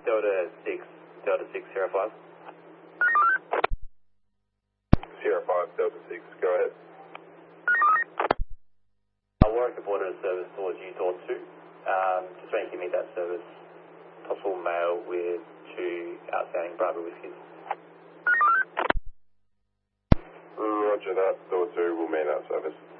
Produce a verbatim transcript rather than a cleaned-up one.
Delta six, Delta six, Sierra five. Sierra five, Delta six, go ahead. I Warwick Border service towards Utah two. Um, just trying to meet that service. Possible mail with two outstanding Bravo whiskies. Roger that, Door two will meet that service.